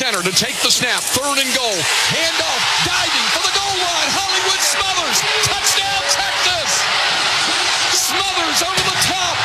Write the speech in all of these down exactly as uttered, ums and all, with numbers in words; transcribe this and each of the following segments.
center to take the snap. Third and goal. Handoff. Diving for the goal line. Hollywood Smothers. Touchdown, Texas. Smothers over the top.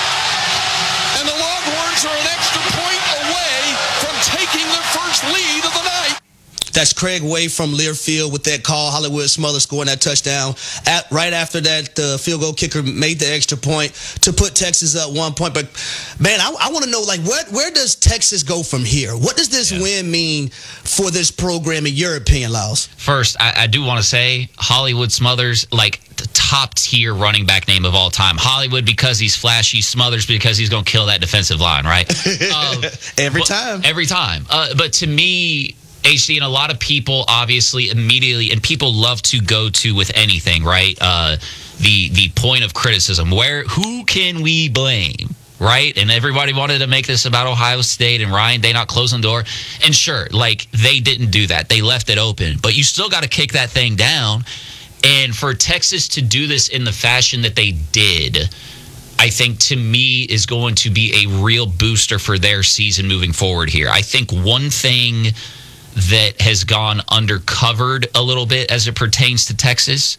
And the Longhorns are an extra point away from taking their first lead of the night. That's Craig Way from Learfield with that call. Hollywood Smothers scoring that touchdown. At, right after that, the field goal kicker made the extra point to put Texas up one point. But, man, I, I want to know, like, where, where does Texas go from here? What does this yeah. win mean for this program, in your opinion, Laos? First, I, I do want to say Hollywood Smothers, like, the top-tier running back name of all time. Hollywood because he's flashy, Smothers because he's going to kill that defensive line, right? uh, every but, time. Every time. Uh, but to me, H D, and a lot of people obviously immediately, and people love to go to with anything, right? Uh, the the point of criticism, where who can we blame, right? And everybody wanted to make this about Ohio State and Ryan Day not closing the door. And sure, like, they didn't do that. They left it open. But you still got to kick that thing down. And for Texas to do this in the fashion that they did, I think, to me, is going to be a real booster for their season moving forward here. I think one thing that has gone undercovered a little bit as it pertains to Texas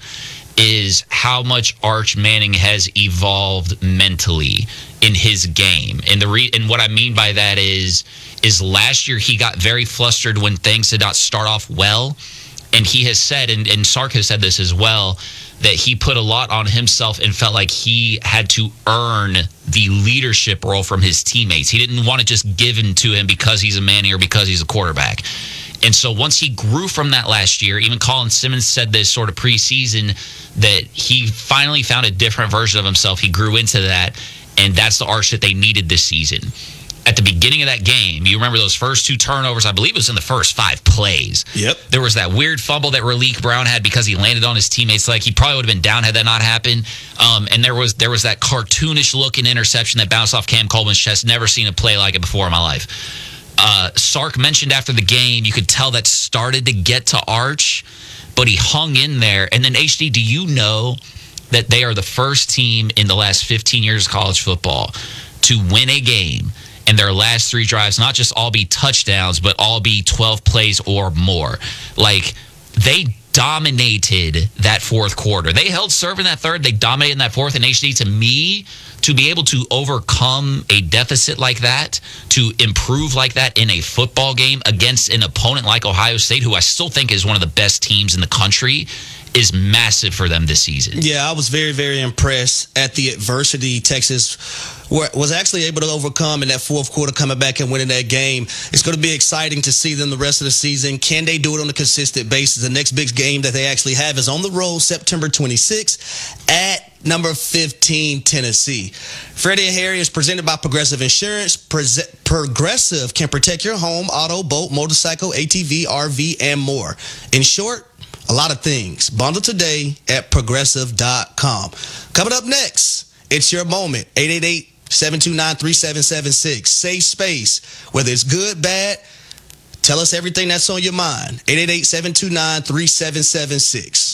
is how much Arch Manning has evolved mentally in his game. And the re- and what I mean by that is is last year he got very flustered when things did not start off well. And he has said, and, and Sark has said this as well, that he put a lot on himself and felt like he had to earn the leadership role from his teammates. He didn't want to just give in to him because he's a Manning or because he's a quarterback. And so once he grew from that last year, even Colin Simmons said this sort of preseason, that he finally found a different version of himself. He grew into that, and that's the Arch that they needed this season. At the beginning of that game, you remember those first two turnovers, I believe it was in the first five plays. Yep. There was that weird fumble that Raleek Brown had because he landed on his teammates. Like, he probably would have been down had that not happened. Um, and there was there was that cartoonish looking interception that bounced off Cam Coleman's chest. Never seen a play like it before in my life. Uh, Sark mentioned after the game, you could tell that started to get to Arch, but he hung in there. And then, H D, do you know that they are the first team in the last fifteen years of college football to win a game and their last three drives not just all be touchdowns, but all be twelve plays or more? Like, they dominated that fourth quarter. They held serve in that third. They dominated in that fourth. And H D, to me, to be able to overcome a deficit like that, to improve like that in a football game against an opponent like Ohio State, who I still think is one of the best teams in the country, is massive for them this season. Yeah, I was very, very impressed at the adversity Texas was actually able to overcome in that fourth quarter, coming back and winning that game. It's going to be exciting to see them the rest of the season. Can they do it on a consistent basis? The next big game that they actually have is on the road, September twenty-sixth, at number fifteen, Tennessee. Freddie and Harry is presented by Progressive Insurance. Pre- Progressive can protect your home, auto, boat, motorcycle, A T V, R V, and more. In short, a lot of things. Bundle today at progressive dot com. Coming up next, it's your moment. eight eight eight, seven two nine, three seven seven six. Safe space. Whether it's good, bad, tell us everything that's on your mind. eight eight eight, seven two nine, three seven seven six.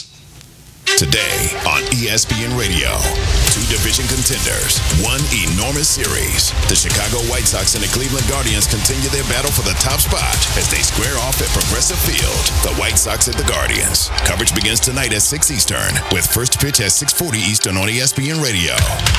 Today on E S P N Radio, two division contenders, one enormous series. The Chicago White Sox and the Cleveland Guardians continue their battle for the top spot as they square off at Progressive Field. The White Sox at the Guardians. Coverage begins tonight at six Eastern, with first pitch at six forty Eastern on E S P N Radio.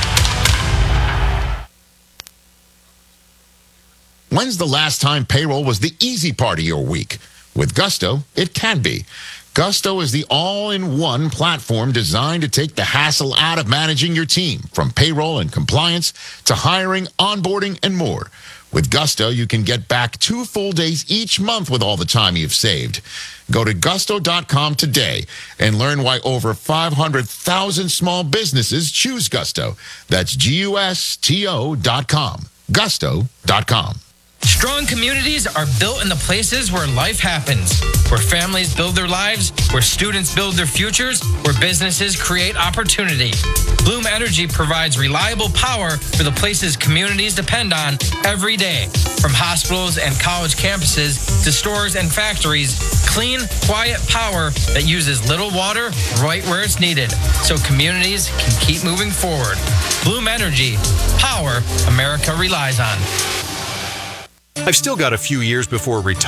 When's the last time payroll was the easy part of your week? With Gusto, it can be. Gusto is the all-in-one platform designed to take the hassle out of managing your team, from payroll and compliance to hiring, onboarding, and more. With Gusto, you can get back two full days each month with all the time you've saved. Go to gusto dot com today and learn why over five hundred thousand small businesses choose Gusto. That's G U S T O dot com. gusto dot com. Strong communities are built in the places where life happens, where families build their lives, where students build their futures, where businesses create opportunity. Bloom Energy provides reliable power for the places communities depend on every day. From hospitals and college campuses to stores and factories, clean, quiet power that uses little water right where it's needed, so communities can keep moving forward. Bloom Energy, power America relies on. I've still got a few years before retirement.